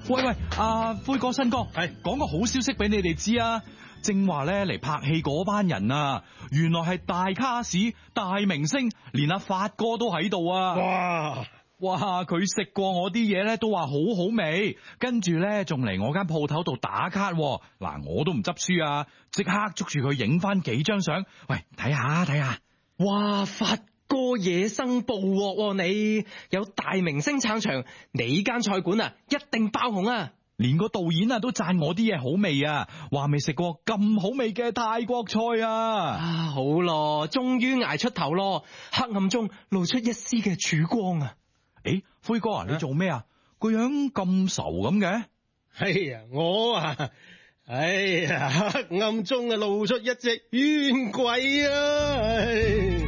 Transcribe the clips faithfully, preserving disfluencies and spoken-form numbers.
喂喂，阿輝哥、新哥，係講個好消息俾你哋知啊！正話咧嚟拍戲嗰班人啊，原來係大卡士、大明星，連阿發哥都喺度啊！ 哇哇！佢食過我啲嘢咧，都話好好味，跟住咧仲嚟我間鋪頭度打卡。嗱，我都唔執輸啊，即刻捉住佢影翻幾張相。喂，睇下睇下， 哇！發哥野生捕獲，你有大明星撐場，你間菜館啊一定爆紅啊！ 連個導演啊都讚我啲嘢好味啊，話未食過咁好味嘅泰國菜啊！ 啊，好咯，終於捱出頭咯，黑暗中露出一絲嘅曙光啊！ 誒，輝哥啊，你做咩啊？個樣咁愁咁嘅？ 哎呀，我啊，哎呀，黑暗中啊露出一隻冤鬼啊！哎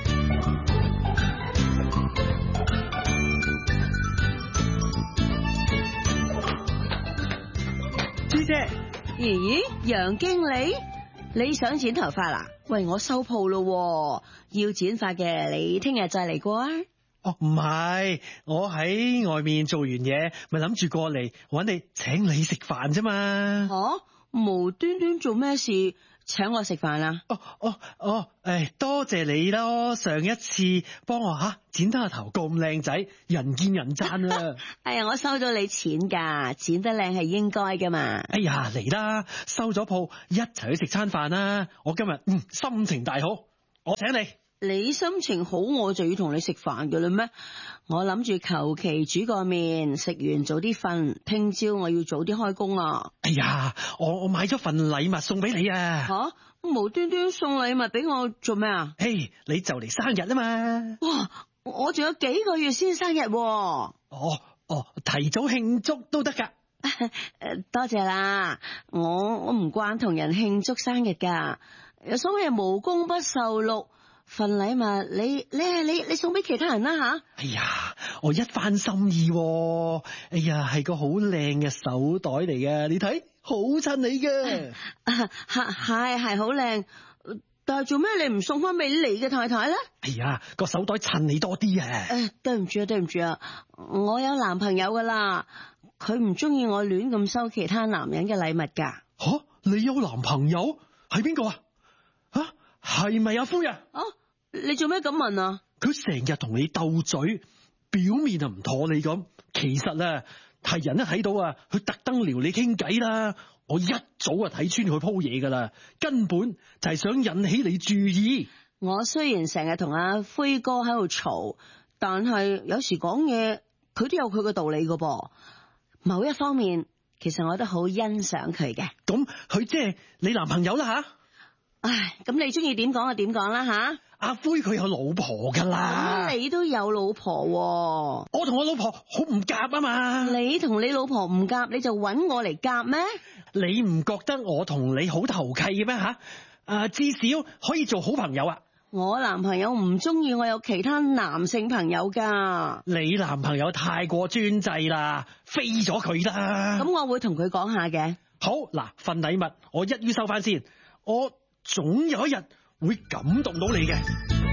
朱姐，咦，楊經理，你想剪頭髮啦？喂，我收鋪咯，要剪髮嘅，你聽日再嚟過啊！ 哦，唔係，我喺外面做完嘢，咪諗住過嚟搵你請你食飯啫嘛。 哦，無端端做咩事請我食飯啊？ 哦哦哦，誒，多謝你咯，上一次幫我吓剪得個頭咁靚仔，人見人讚啊！ 哎呀，我收咗你錢噶，剪得靚係應該噶嘛。 哎呀，嚟啦，收咗鋪一齊去食餐飯啦！我今日嗯心情大好，我請你。 你心情好，我就要同你食飯噶啦咩？我諗住求其煮個麵，食完早啲瞓，聽朝我要早啲開工啊！ 哎呀，我我買咗份禮物送俾你啊！ 吓、啊，無端端送禮物俾我做咩啊？ 嘿，hey, 你就嚟生日啊嘛！ 哇，我仲有幾個月先生日、啊。 哦哦，提早慶祝都得噶。 多謝啦，我我唔慣同人慶祝生日噶，有所謂無功不受祿。份禮物你你你你送俾其他人啦吓！ 哎呀，我一番心意、啊，哎呀，係個好靚嘅手袋嚟嘅，你睇好襯你嘅， 係係係好靚，但係做咩你唔送翻俾你嘅太太咧？ 哎呀，個手袋襯你多啲啊！ 誒，對唔住啊，對唔住啊，我有男朋友噶啦，佢唔中意我亂咁收其他男人嘅禮物噶。 吓、啊，你有男朋友？係邊個啊？吓？係咪阿夫人？ 哦，你做咩咁問啊？ 佢成日同你鬥嘴，表面啊唔妥你咁，其實啊係人一睇到啊，佢特登撩你傾偈啦。我一早啊睇穿佢鋪嘢噶啦，根本就係想引起你注意。 我雖然成日同阿輝哥喺度嘈，但係有時講嘢佢都有佢嘅道理噶噃。某一方面，其實我都好欣賞佢嘅。 咁佢即係你男朋友啦吓？ 唉，咁你中意點講就點講啦吓。 阿輝佢有老婆噶啦， 你都有老婆、啊， 我同我老婆好唔夾啊嘛。 你同你老婆唔夾，你就搵我嚟夾咩？ 你唔覺得我同你好投契嘅咩吓？啊，至少可以做好朋友啊。 我男朋友唔中意我有其他男性朋友噶。 你男朋友太過專制啦，飛咗佢啦。 咁我會同佢講下嘅。 好嗱，份禮物我一於收翻先，我總有一日會感動到你嘅。